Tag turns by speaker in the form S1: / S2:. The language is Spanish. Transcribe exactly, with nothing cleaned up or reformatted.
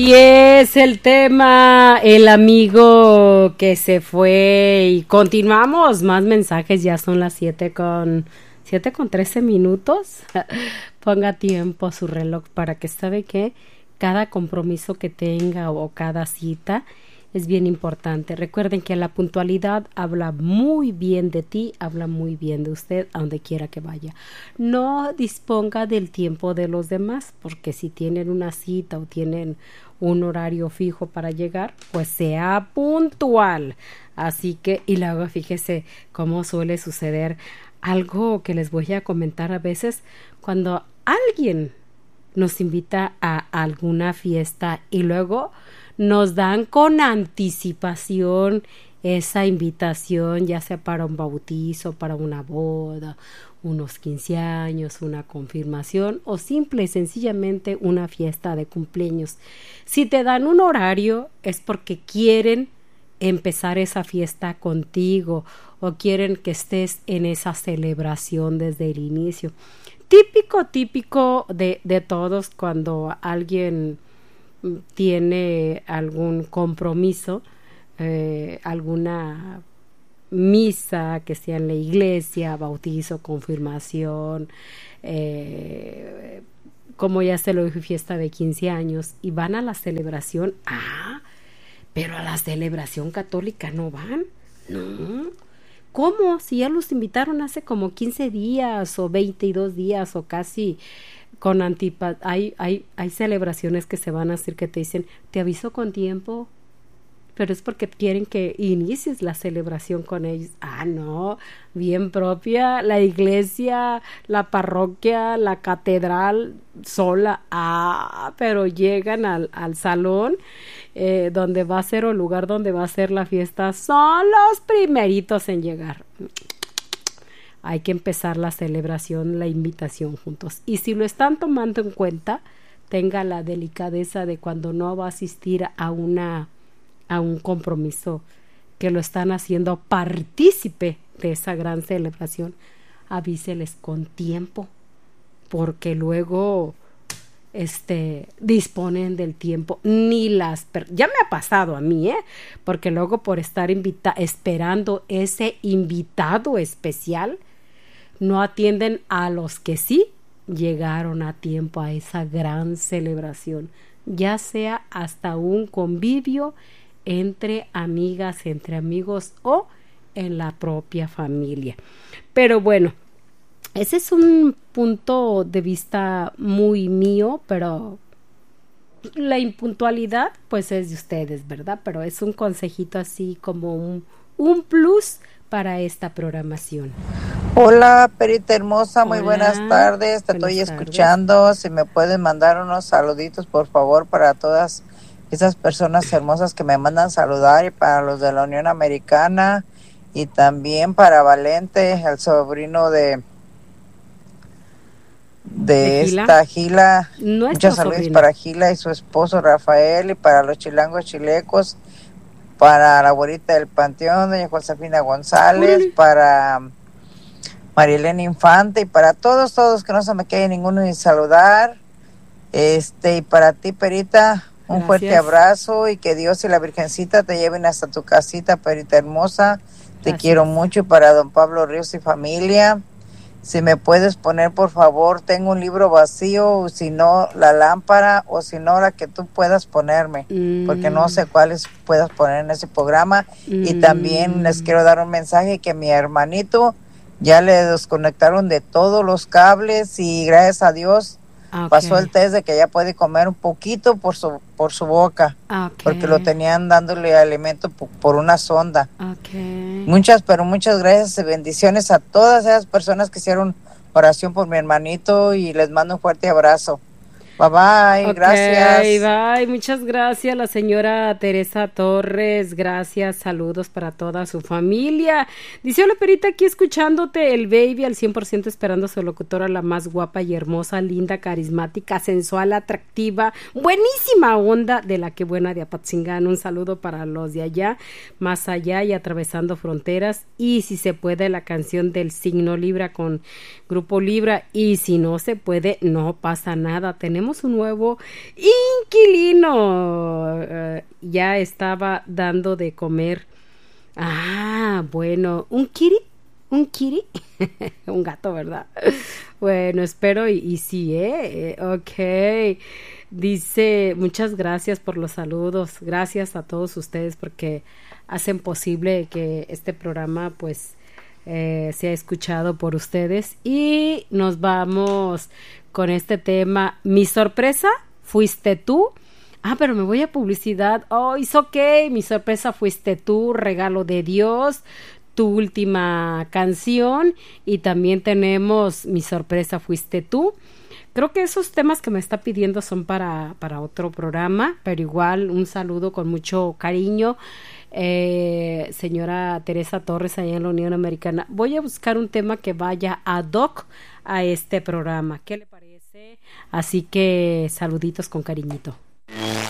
S1: Y es el tema, el amigo que se fue. Y continuamos, más mensajes, ya son las siete con siete con trece minutos. Ponga tiempo a su reloj para que sabe que cada compromiso que tenga o cada cita es bien importante. Recuerden que la puntualidad habla muy bien de ti, habla muy bien de usted a donde quiera que vaya. No disponga del tiempo de los demás, porque si tienen una cita o tienen un horario fijo para llegar, pues sea puntual. Así que, y luego fíjese cómo suele suceder algo que les voy a comentar a veces cuando alguien nos invita a alguna fiesta y luego nos dan con anticipación esa invitación, ya sea para un bautizo, para una boda, unos quince años, una confirmación o simple y sencillamente una fiesta de cumpleaños. Si te dan un horario es porque quieren empezar esa fiesta contigo o quieren que estés en esa celebración desde el inicio. Típico, típico de, de todos cuando alguien tiene algún compromiso, eh, alguna misa que sea en la iglesia, bautizo, confirmación, eh, como ya se lo dije, fiesta de quince años, y van a la celebración. Ah, pero a la celebración católica no van, no. ¿Cómo? Si ya los invitaron hace como quince días o veintidós días o casi con antipa, hay, hay, hay celebraciones que se van a hacer que te dicen, te aviso con tiempo, pero es porque quieren que inicies la celebración con ellos. Ah, no, bien propia, la iglesia, la parroquia, la catedral sola. Ah, pero llegan al, al salón eh, donde va a ser o lugar donde va a ser la fiesta, son los primeritos en llegar. Hay que empezar la celebración, la invitación juntos. Y si lo están tomando en cuenta, tenga la delicadeza de cuando no va a asistir a una a un compromiso que lo están haciendo partícipe de esa gran celebración, avíseles con tiempo, porque luego este disponen del tiempo, ni las per- ya me ha pasado a mí, eh, porque luego por estar invita- esperando ese invitado especial, no atienden a los que sí llegaron a tiempo a esa gran celebración, ya sea hasta un convivio entre amigas, entre amigos o en la propia familia. Pero bueno, ese es un punto de vista muy mío, pero la impuntualidad pues es de ustedes, ¿verdad? Pero es un consejito así como un, un plus para esta programación.
S2: Hola, Perita hermosa, muy
S1: Hola,
S2: buenas tardes, te
S1: buenas
S2: estoy
S1: tardes.
S2: escuchando. Si me pueden mandar unos saluditos, por favor, para todas esas personas hermosas que me mandan saludar, y para los de la Unión Americana, y también para Valente, el sobrino de de,
S1: ¿De Gila?
S2: esta Gila.
S1: Nuestro
S2: Muchas saludos
S1: sobrino.
S2: para Gila y su esposo Rafael, y para los chilangos chilecos, para la abuelita del Panteón, doña Josefina González,
S1: Órale.
S2: para Marielena Infante, y para todos, todos, que no se me quede ninguno ni saludar. Este, y para ti, Perita, un
S1: Gracias.
S2: fuerte abrazo, y que Dios y la Virgencita te lleven hasta tu casita, Perita hermosa. Te
S1: Gracias.
S2: quiero mucho. Y para don Pablo Ríos y familia, si me puedes poner, por favor, tengo un libro vacío, o si no, la lámpara, o si no, la que tú puedas ponerme,
S1: Mm.
S2: porque no sé cuáles puedas poner en ese programa.
S1: Mm.
S2: Y también les quiero dar un mensaje, que mi hermanito ya le desconectaron de todos los cables, y gracias a Dios
S1: Okay.
S2: pasó el test de que ya puede comer un poquito por su por su boca,
S1: Okay.
S2: porque lo tenían dándole alimento por, por una sonda.
S1: Okay.
S2: Muchas, pero muchas gracias y bendiciones a todas esas personas que hicieron oración por mi hermanito, y les mando un fuerte abrazo. Bye bye,
S1: Okay,
S2: gracias.
S1: bye, muchas gracias la señora Teresa Torres, gracias, saludos para toda su familia. Dice, hola Perita, aquí escuchándote, el baby al cien por ciento esperando a su locutora, la más guapa y hermosa, linda, carismática, sensual, atractiva, buenísima onda de la que buena de Apatzingán. Un saludo para los de allá, más allá y atravesando fronteras, y si se puede la canción del signo Libra con Grupo Libra, y si no se puede, no pasa nada, tenemos tenemos un nuevo inquilino. Uh, ya estaba dando de comer. Ah, bueno, un kiri, un kiri, un gato, ¿verdad? Bueno, espero y, y sí, ¿eh? Ok. Dice, muchas gracias por los saludos. Gracias a todos ustedes porque hacen posible que este programa, pues, eh, sea escuchado por ustedes. Y nos vamos con este tema. Mi sorpresa fuiste tú. Ah, pero me voy a publicidad. Oh, it's okay. Mi sorpresa fuiste tú, regalo de Dios, tu última canción. Y también tenemos Mi sorpresa fuiste tú. Creo que esos temas que me está pidiendo son para, para otro programa, pero igual un saludo con mucho cariño. Eh, señora Teresa Torres, allá en la Unión Americana. Voy a buscar un tema que vaya ad hoc a este programa. ¿Qué le parece? Así que saluditos con cariñito.